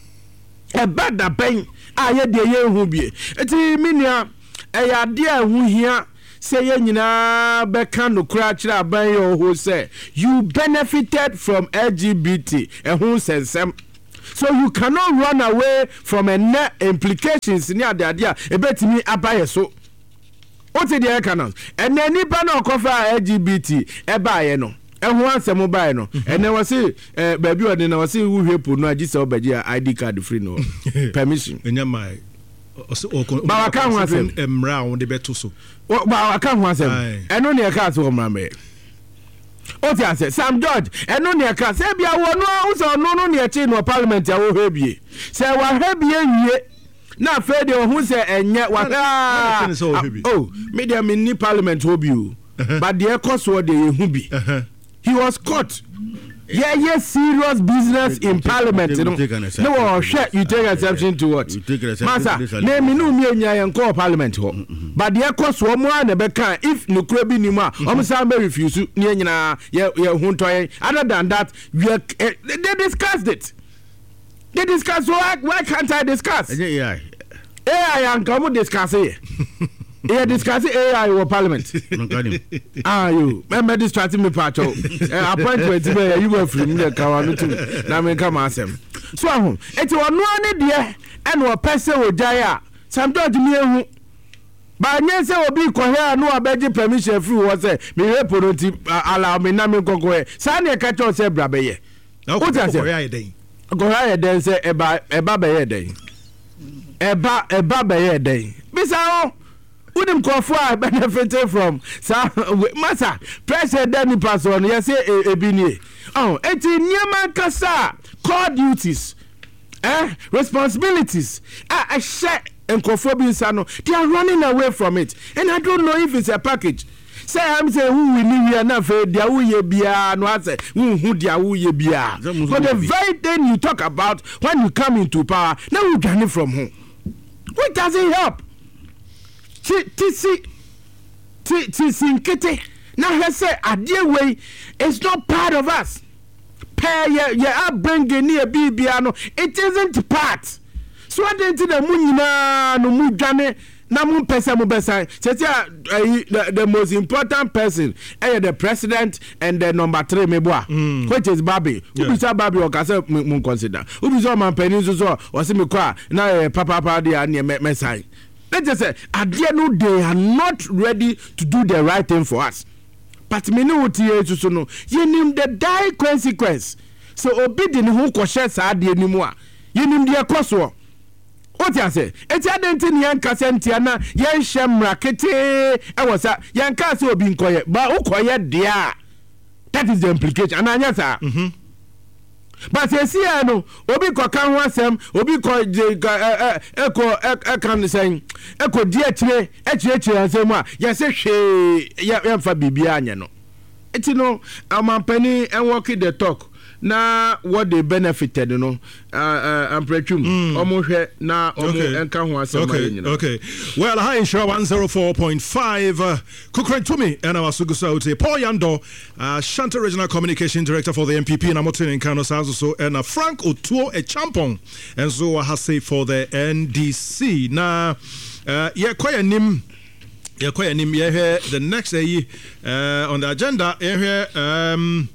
eba da bɛn a ye de ye hu bie eti minia ɛyɛ ade a hu hia sɛ ye nyina bɛka no kura kyerɛ aban ye ho sɛ you benefited from L G B T ɛho sensem. So you cannot run away from a net implications ni ade ade a ebetimi abaye so. What the air canons? And then nipa no kofa L G B T e baye no. E ho ansem baye no. And then was say baby o na was say who hepo no agi se obaji I D card free no permission. Enya mai. Ba wa kan ho ansem emra won de beto so. Ba wa kan ho ansem. Eno ne e ka so mra me. O ti ase Sam George eno ne e ka se bia wo no so no no ne e chi no parliament ya wo hebie. Se wa hebie wie na fede ohun se enye wa oh media mini parliament hobi o but the cost wo de ehun bi he was caught yeah yeah serious business in parliament no no shit you take exception to what masa na me no mi enya yen call parliament ho but the cost wo mo na be kan if no kura bi ni mu a o say me refuse ni nyina ye hun toy other than that we uh, they discussed it. They discuss why why can't I discuss? A I. A I and come discuss it. Yeah, discuss A I in parliament. Ah, you remember distracting me part of appointment you were from the Kawanu too. Now me come ask them. So it's one one there and one person will die. Some don't me but yes, will be cohere no abeji permission free was say me reporti allow me na me go go. Sani catch us say brabe. What is it? Go ahead and say eba eba beye den eba eba beye den bisa o udim kofo a benefited from sa masa president ni person you say ebi ni oh eti niema kasa core duties eh responsibilities ah I share nkofo bi nsa no they are running away from it and I don't know if it's a package. Say I'm say who we need here na fe dia wo ye bia no ase who who dia wo ye bia but the very thing you talk about when you come into power now we journey from home what does it help ti ti si ti ti sinkete now he say adie way it's not part of us pay ye ye upbringing near bibia no it isn't part so I didn't the mu nyina no mu dwane na mu pesa mu besa say uh, the, the most important person eh the president and the number three meboa mm. which is Babi yeah. Who be say Babi o ka say mu consider who be say man penin so so o say me kwa na uh, papa papa dey na me, me sign let's just say adie no they are not ready to do the right thing for us but me no tie so no you nim the die consequence so obi di ne ho ko share sa adie ni mu a you nim the cost wo what you say? It's a dent in Yanka Sentiana, Yan Sham Rakete, I was a Yanka so being quiet, but quiet, dear. That is the implication. And I answer. Mm-hmm. But you see, I know, Obi Kokan was them, Obi Ko Echo Ekan saying, Echo dear Tre, H H and Zema, yes, she, Yan for Bibiana. No. It's you know, I'm a penny and walking the talk. Na what they benefited, you know, uh, uh, I'm pretty almost na almost okay, okay. Well, hi, insure one zero four point five. Uh, Kukren to me, and I was to say Paul Yando, uh, Shanta Regional Communication Director for the M P P, and I'm in Kano so and uh, Frank Otuo a champon, and so I say for the N D C. Now, uh, yeah, quite a name. Yeah, quite a name. Yeah, the next day uh, on the agenda, here, um.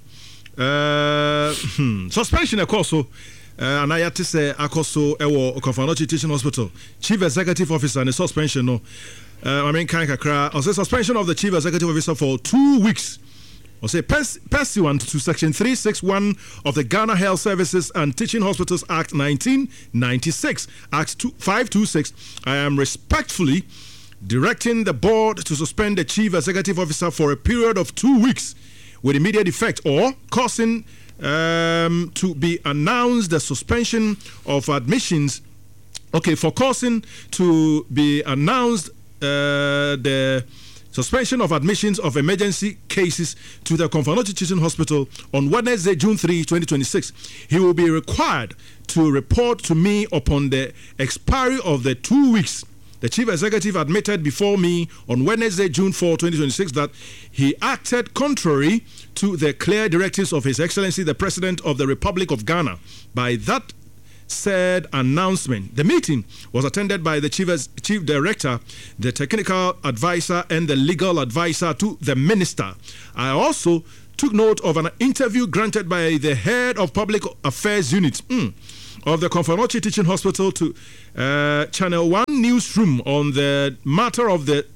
Uh, hmm. Suspension akoso uh, and I had to say akoso ewo Okafanochi Teaching Hospital Chief Executive Officer and suspension no uh, I mean kind kakra I say suspension of the Chief Executive Officer for two weeks I say pers- pursuant to section three sixty-one of the Ghana Health Services and Teaching Hospitals Act nineteen ninety-six Act five twenty-six I am respectfully directing the board to suspend the chief executive officer for a period of two weeks with immediate effect, or causing um, to be announced the suspension of admissions. Okay, for causing to be announced uh, the suspension of admissions of emergency cases to the Komfo Teaching Hospital on Wednesday, June third, twenty twenty-six. He will be required to report to me upon the expiry of the two weeks. The chief executive admitted before me on Wednesday, June fourth, twenty twenty-six, that he acted contrary to the clear directives of His Excellency, the President of the Republic of Ghana. By that said announcement, the meeting was attended by the chief, chief director, the technical advisor, and the legal advisor to the minister. I also took note of an interview granted by the head of public affairs unit mm, of the Komfo Teaching Hospital to uh, Channel One newsroom on the matter of the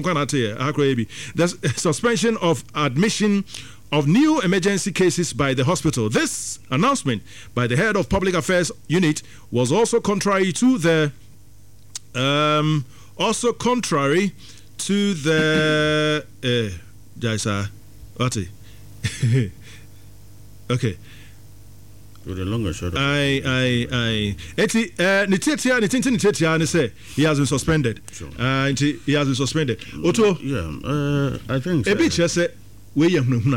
the suspension of admission of new emergency cases by the hospital. This announcement by the head of public affairs unit was also contrary to the um, also contrary to the uh, Jaisa what okay. With a longer short. I I I. Eti nitetia nitinti nitetia ne say he has been suspended. Sure. Uh, he has been suspended. Oto. Yeah. Uh, I think. Ebi che say we ye hunahuna.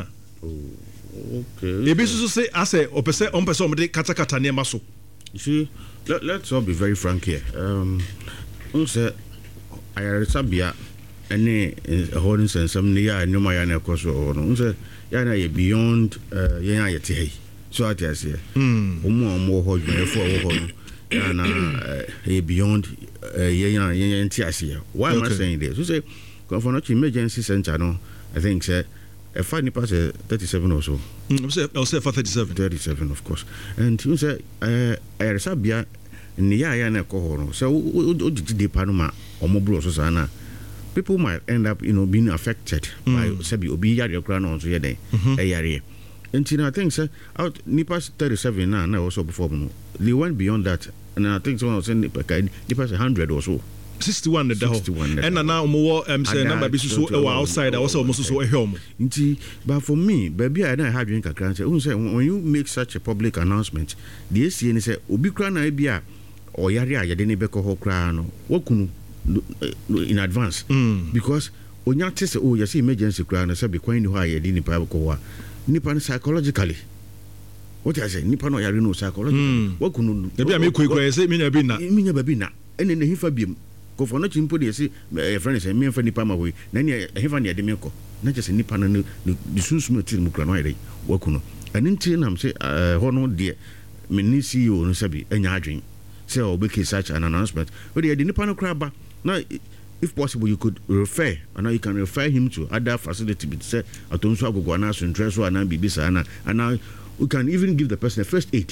Okay. Ebi so say ase opese ompese omde kata kata ne maso. You see, let, let's all be very frank here. Um, say I sabia any holding sense some near no my na koso no. Say ya na ye beyond uh ya ye te. So I tell you, um, more hold me for and uh, beyond uh, yeah, yeah, yeah, why am I saying this? You say, Komfo Emergency Center, no, I think, sir, a five nippers thirty-seven or so. I'll say for thirty-seven. thirty-seven, of course. And you say, uh, I resabia in the Yana Cohoro. So, the Panama or Mobro Susana. People might end up, you know, being affected mm. by Sabi Obi Yari Crown on Yade, a Yari. And you know, I think, sir, out Nipas thirty-seven now, now also before they went beyond that, and I think someone was saying Nipas one hundred or so. sixty-one the whole. And now more um say number be so outside, I also almost so a home. But for me, baby, I don't have drink a crunch. When you make such a public announcement, the A C N say Obi Krana Ibia or Yaria Yadeni Beko Hokrano, Wokunu in advance. Mm. Because when you say, oh, you see emergency crown, I said, be quite high, you didn't pay Nipan psychologically. What I say, Nipan or Yarino psychologically. What could maybe I make quick way say, Mina Bina, Mina Babina, and then the Hifabium. Go for not in Pudi, say, a friend is a mere funny palm away, then you have any Ademico, not just a Nipan and the Susma Mukranoide, Wakuno. And in Tin, I'm say, uh, Hono dear, Minisi, you no Sabi, and Yardring. Say, or make such an announcement. But the Nipano crabba. Now, if possible, you could refer, and now you can refer him to other facility. Say, Atonso Guana, Sundreso, and Bibisa, and now we can even give the person a first aid.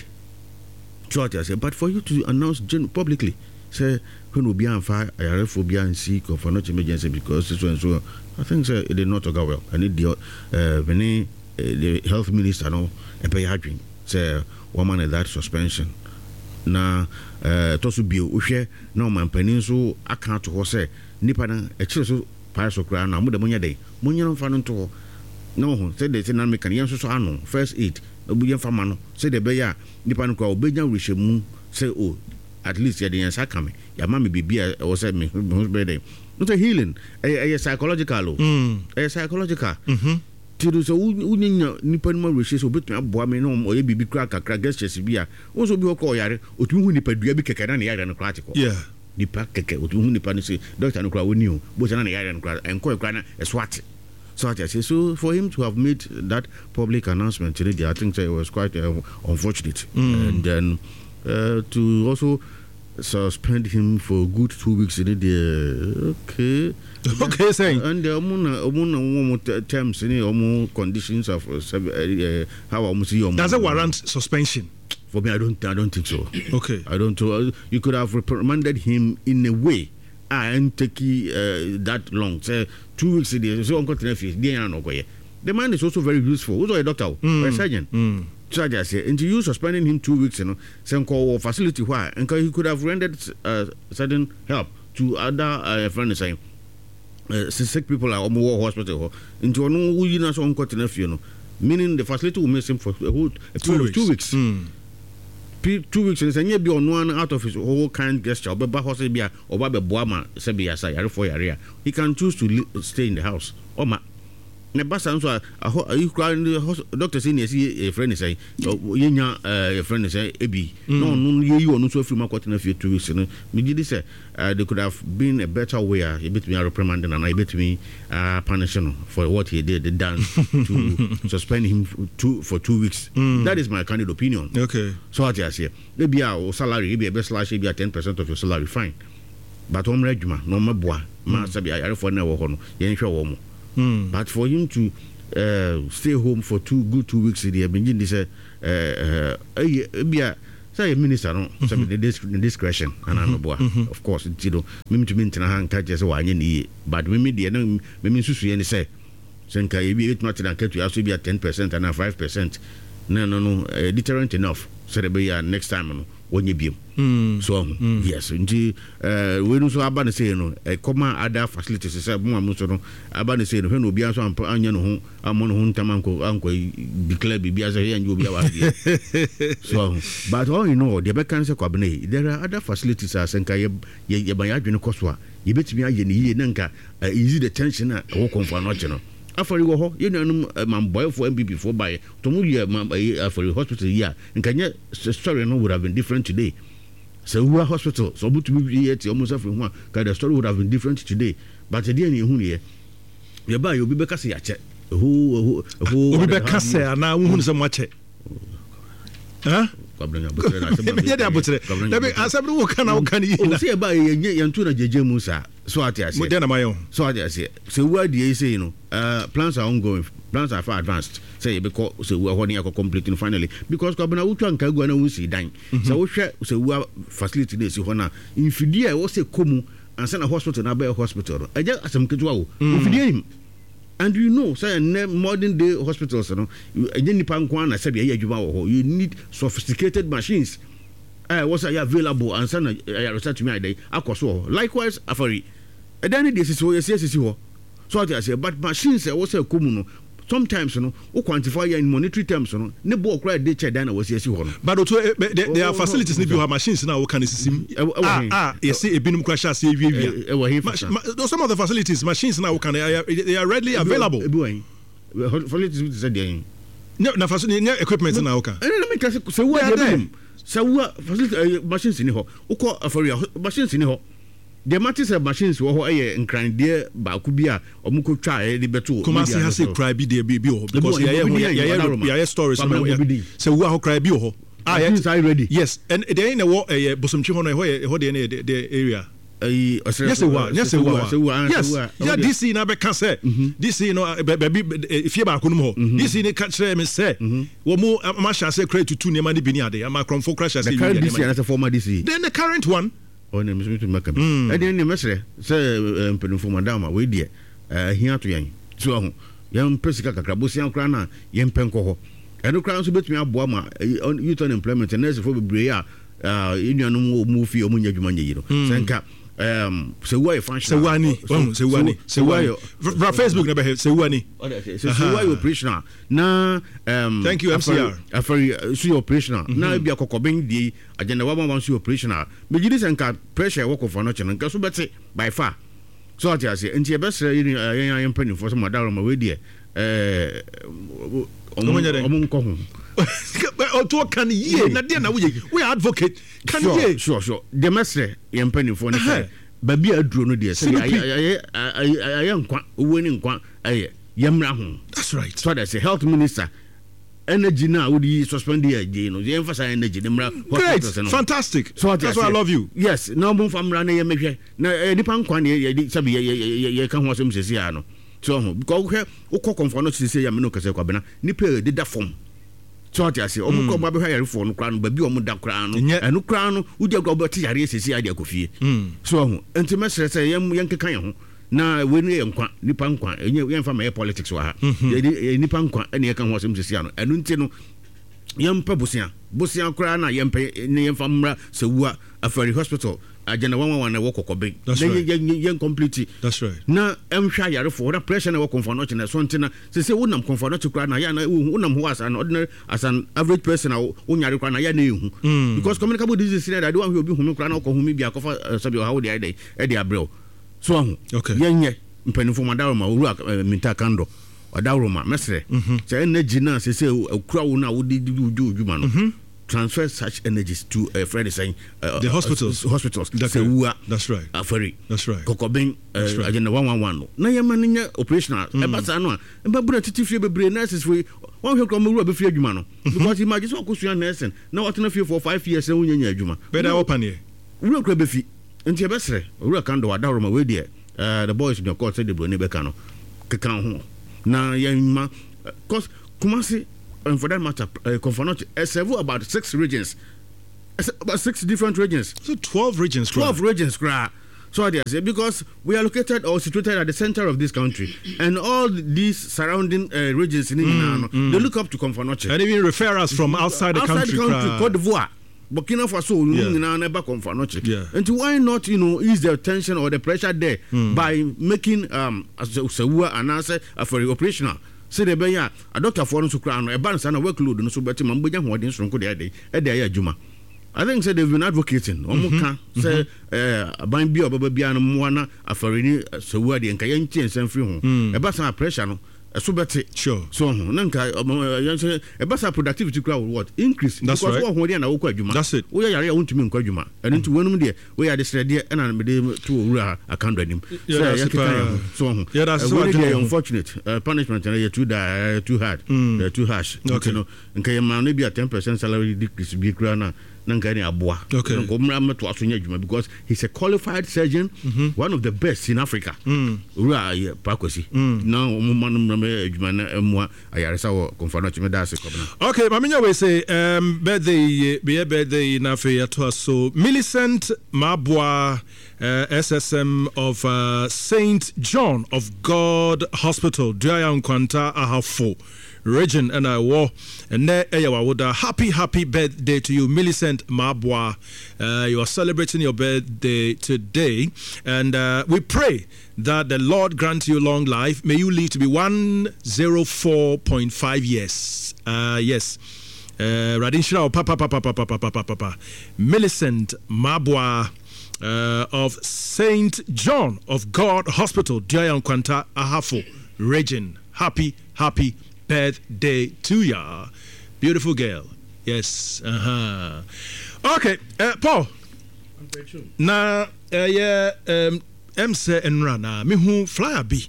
But for you to announce publicly, say, when we be on fire, I have phobia and seek for not emergency because so and so. I think say, it did not go well. I need the uh, when the health minister no a pay harding say woman at that suspension. Na uh, to so bi o hwe na o man panin so aka to ho say nipa na e kire so pa so kra na mo de monya dey monya no fa no to no ho say dey say na me kan yen so so ano first aid obu yen fa ma no say dey be ya nipa no kwa obenya rehemu say oh at least ya dey yen sa kame ya ma me bibia e wo say me ho be dey no to healing e psychological o mm e psychological mhm tiru so unyanya nipa no ma rehye so betumi aboa me no oye bibi kra kakra gestures bia wo so bi okọ yare otumi hu nipa dua bi keke na ne yare no kra atiko yeah nipa keke otumi hu nipa no say doctor no kra woni o bo na ne yare no kra enko kra na eswat so I say so for him to have made that public announcement today I think it was quite uh, unfortunate mm. and then uh, to also suspend him for good two weeks in the okay okay saying and the omuna omuna terms any omu conditions of uh, uh, how omu see does it warrant suspension? For me I don't I don't think so. Okay, I don't uh, you could have reprimanded him in a way and take uh, that long say two weeks in the so on continue face the man is also very useful also a doctor mm. or a surgeon mm. So I say, and you suspending him two weeks, you know, some call facility why, and he could have rendered uh, certain help to other uh, friends saying, uh, sick people are more hospital into no we na so on continent fie no meaning the facility will miss him for a whole a two weeks two weeks mm. two weeks and say be on one out of his whole kind gesture oba hospital bia oba be boama se bia sa yare for yare he can choose to li- stay in the house oma ne basa nso a you cry doctor say ne see a friend say yenya a friend say ebi no no ye yi onu so free market na few two weeks no me did say there could have been a better way a bit me reprimand and I bit me uh punish no for what he did the dance to suspend him two for two weeks mm. That is my candid opinion. Okay, so what I say maybe our salary maybe a best slash maybe ten percent of your salary fine but home regiment no maboa ma sabi ayare for na wo ho no ye nhwe wo mo. Mm. But for him to uh, stay home for two good two weeks, the begin this uh uh be say minister no some the discretion and I know of course you know me to maintain a hand catch say wanye ni but me me dey no me me susu ye ni say senka e be not na catch you also be at ten percent and five percent no no no uh, deterrent enough so the be next time no wonye biem mm. so mm. yes nti uh, we no so aba say no e come other facilities say mo am so no aba say no hwe no obi anso anya no ho amon ho ntamanko anko declare bibia say anya obi awa so but all you know the be can say kwabene there are other facilities as nka ye ye ban ya dwene koso a ye betimi aye ne ye na nka uh, easy the tension a wo konfa no che no afari wo ho ye nanum mamboy for M P P for by to mu ye afari hospital here nkanya story no would have been different today. So we are hospital so but to be yet almost afri ho ka the story would have been different today but the dey hu ne ye ba ye obi be kase ya che who who obi be kase ana hu se mo che huh Kabrenga butere na sema me dey butere da be asabri wo kana wo kana yi na se ba ye ye ntu na jeje mu sa so ati ase mo dey na mayo so ati ase so we dey say you know uh plans are ongoing plans are far advanced say because so we are holding a complete finally because kwabena wutwa nka gua na wusi dan so wo hwe so we facility dey si ho na infidie wo se komu ansa na hospital na be hospital eje asem ketuwa wo infidie him. And you know, say modern day hospitals, you know, you need sophisticated machines. Uh, what's available and send a research me a day. Likewise, Afari. And then this is what yes, yes, so I say, but machines are also common. Sometimes, you know, who quantify in monetary terms, you know, ne bo cry de che dan was yes you know. But there are facilities if you have machines now what can you see? Ah ah, you see a binum crash say some of the facilities machines now can they are readily available. Facilities said there. No, na facility equipment now can. Let me say so we are them. So we facility machines in ho. Uko for machines in ho. The matters of machines were here in crying dear Bakubia or Muko try the better. Kumasi has a cry be there be because yeah stories so we are cry be ah yes I ready yes and there in a war a bosom chihon where the area yes yes yes yeah this in Abeka say this you know baby if you back no more this in catch me say wo mo masha say cry to two near money bini ade am cromfo crash say the former D C then the current one o ne mesme to make am e dey ne mesre say mpenufo madama we dey eh hia to yan so ho yan pesika kakra bosian kra na yan penko ho eno kra nso betumi aboa ma youth unemployment and nurse for bebre a enuanum mu fi o munya dwuma nyi no senka um se why function se wani se wani se why for Facebook never se wani so why operational na um thank you M C R afari so operational na bia kokoben di agenda wa ma so operational me gidi senka pressure work for no chen nka so beti by far so ati ase enti e besere yin yan pan for so madaro ma we di eh omun ko hu o to kan ye na de na we we advocate kan ye sure sure the mesre yan pan for no say ba bia aduro no de say aye aye nkwa owo ni nkwa aye yamra hu that's right so that say health minister energy now would you suspend the again no the emphasize energy the great fantastic so that's why I love you yes no bon famra na ye mehwe na nipa nkwa na ye sabi ye ye kan ho asem sesi ya no so ho because we ukọ no sesi ya me no kase kwa bena nipa de da form so ati ase omu ko ba be yare fo no kra no ba bi omu da kra no enu kra no udi agba ba ti yare sesi ya de akofie so ho enti mesere say yem yenkekan ye ho na we ne nkwa nipa nkwa enye yemfa ma politics wa ha nipa nkwa ene kan ho asem sesi ano enu nti no yempa bosia bosia kra na yempa ne yemfa mra sewua afari hospital agenda one one one na wo kokobe na yen complete that's right na emhwa yare for that pressure na wo comfort na so ntina se se wonam comfort kura na ya na wonam ho as an ordinary as an average person na wonyare kura na ya na ehu because communicable disease na dey one obi humi kura na ko humi bia kofa sabi how dey dey e dey abrel so ahu yenye mpanifo madaro ma owura minta kando odawro ma mesre se energy na se se kura wo na wo di djuma no transfer such energies to a uh, friend saying uh, the hospitals uh, hospitals that's, uh, that's right afari that's right kokobin uh, right. agenda one one one no na yema nya operational e basa no e ba bura titifie bebre nurses we one hwe krom ru abefie adwuma no because imagine so akosua nursing na what na fie for five years e wonya nya adwuma better open here ru akra befi nti e besre ru akando wadawro ma we there uh, the boys in the court said the bro ne be ka no kekan ho na yema cause Kumasi and for that matter, uh, Konfanoche, uh, several about six regions, uh, about six different regions. So twelve regions. Twelve cry. regions, cry. So I say because we are located or situated at the center of this country, and all these surrounding uh, regions in Inano, mm, mm. they look up to Konfanoche. And even refer us from outside the outside country. Outside the country, Cote d'Ivoire, Burkina Faso, yeah. never Konfanoche. Yeah. And to why not, you know, ease the tension or the pressure there mm. by making um Sewa and answer for the operational. Say the beya a doctor for no so crown e ban sana workload no so beti man boja hoden sonko de dey e dey adwuma. I think say they've been advocating omo ka say eh aban bi obaba bia no mo na afarini Sewa de nka yen chien san free ho e ba sana pressure no so beti sure so ho na nka e ba sana productivity crowd what increase that's because right. wo ho de na wo kwa adwuma that's it wo ya yare wontumi nkwa adwuma eno nti wonum de wo ya de srede e na me de to owura akando anim so ho yeah that's so unfortunate uh, punishment and you too uh, too hard mm. uh, too harsh okay no nka ye man be a ten percent salary decrease bi kra na nka ni aboa okay nko mra meto aso nya adwuma because he's a qualified surgeon mm-hmm. one of the best in Africa owura mm. pakosi mm. na omo manum na adwuma na emwa ayaresa wo Konfanoche me da se kobna okay maminya we say um birthday be birthday na fe yato so Millicent Mabwa uh, S S M of uh, Saint John of God Hospital Duaya Nkwanta Ahafo region and I war and there eyawawoda happy happy birthday to you Millicent Mabwa. Uh, you are celebrating your birthday today and uh, we pray that the Lord grant you long life. May you live to be one oh four point five years. Uh, yes. Uh, Radinshira papa papa papa papa papa papa Millicent Mabwa uh, of Saint John of God Hospital Duaya Nkwanta Ahafo region. Happy happy birthday to ya, beautiful girl. Yes. Uh huh. Okay, uh, Paul. Na uh, yeah um M say enra na me hu flyer bi.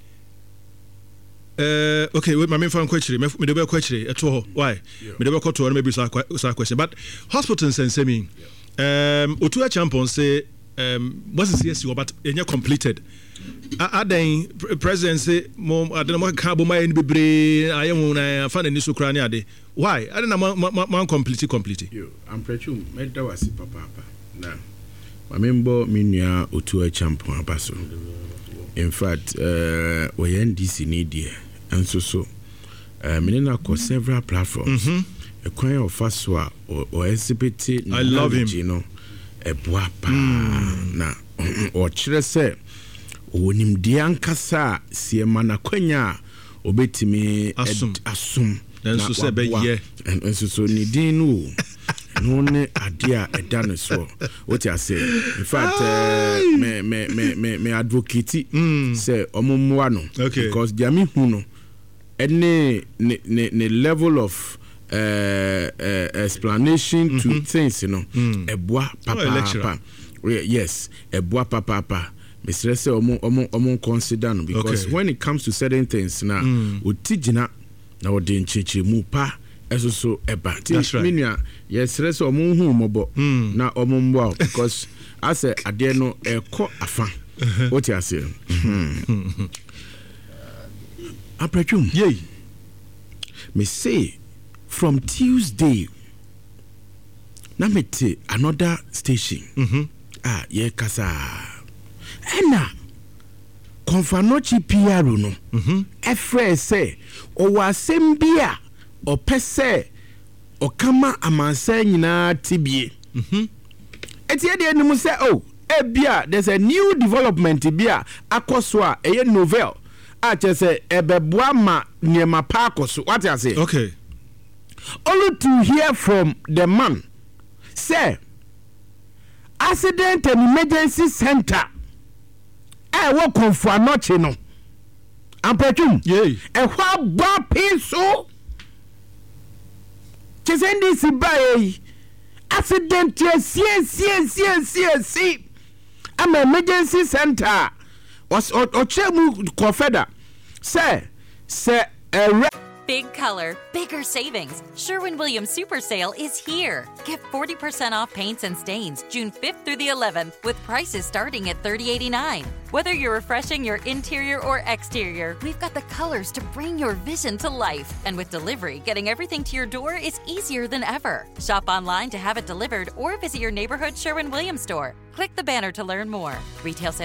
Uh, okay, wait, my main fan question. Me me be question at all. Why? Me be go to maybe sa question. But hospitals and semi. Um, Otua champion say um what's the C S U but enya completed. Aden president say mo aden mo ka bo mai ni bebre ayemu na fa na ni so kra ni ade why aden na man complete complete yo am prechu me da wasi papa papa na ma membo minua Otua champion abaso in fact uh we N D C ni die enso so uh me na ko several platforms e kwan of faswa o exhibit I love him you know e boa pa na o kire say onim diankasa siema na kwanya obetimi asum asum enso se be ye enso so ni din no no ne adia edane so what you say in fact uh, me me me me me advocate mm. say omomwa no okay. because diami hu no any ne, ne, ne level of uh, uh, explanation mm-hmm. to things you know mm. eboa papa oh, yes eboa papa papa Mister Say omo omo omo consider no because okay. when it comes to certain things na mm. otijina na odi ncheche mu pa eso so eba ti minua yes say omo hu mobo mm. na omo mbo because as a ade no eko afa what you say apretum yey me say from Tuesday na me te another station mhm ah ye kasa ena Konfanoche P R no mhm efre say o wasem bia o pese o kama amansa nyina tibie mhm eti e de nim say oh e bia there's a new development bia akoso a e novel a che say e beboa ma niema pa akoso what you say okay only to hear from the man say accident and emergency center e wo konfo anoche no ampetwum yeah e hwa ba pinso chesendi si bae accident yes yes yes yes yes am emergency center was ochemu confeder say say a big color, bigger savings. Sherwin-Williams Super Sale is here. Get forty percent off paints and stains June fifth through the eleventh with prices starting at thirty eighty-nine. Whether you're refreshing your interior or exterior, we've got the colors to bring your vision to life. And with delivery, getting everything to your door is easier than ever. Shop online to have it delivered or visit your neighborhood Sherwin-Williams store. Click the banner to learn more. Retail sales